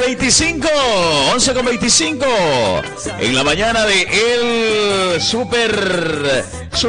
11:25 en la mañana de el super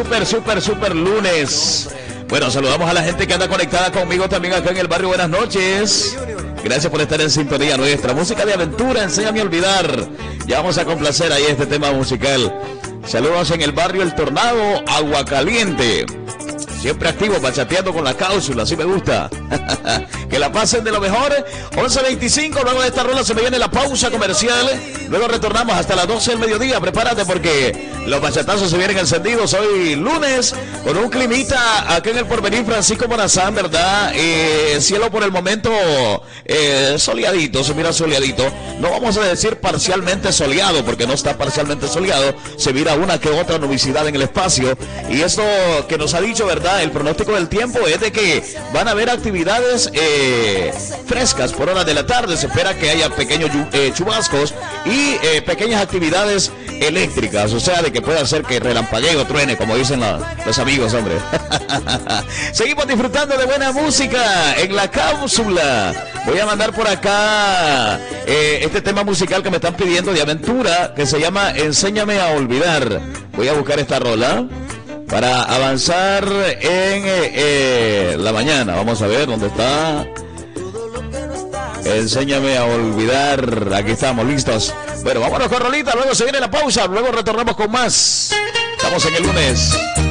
lunes. Bueno, saludamos a la gente que anda conectada conmigo también acá en el barrio. Buenas noches. Gracias por estar en sintonía nuestra. Música de aventura, enséñame a olvidar. Ya vamos a complacer ahí este tema musical. Saludos en el barrio El Tornado, Agua Caliente. Siempre activo, bachateando con la cápsula, así me gusta. Que la pasen de lo mejor. 11:25, luego de esta rola se me viene la pausa comercial. Luego retornamos hasta las 12 del mediodía. Prepárate porque los bachatazos se vienen encendidos hoy lunes, con un climita acá en el Porvenir Francisco Morazán, ¿verdad? Cielo por el momento soleadito, se mira soleadito. No vamos a decir parcialmente soleado, porque no está parcialmente soleado. Se mira una que otra nubosidad en el espacio. Y esto que nos ha dicho, ¿verdad? El pronóstico del tiempo es de que van a haber actividades frescas por horas de la tarde. Se espera que haya pequeños chubascos y pequeñas actividades eléctricas, o sea, de que pueda ser que relampaguee o truene, como dicen los amigos, hombre. Seguimos disfrutando de buena música en la cápsula. Voy a mandar por acá este tema musical que me están pidiendo de aventura, que se llama Enséñame a olvidar. Voy a buscar esta rola para avanzar en la mañana. Vamos a ver dónde está. Enséñame a olvidar. Aquí estamos, listos. Bueno, vámonos con rolita, luego se viene la pausa, luego retornamos con más. Estamos en el lunes.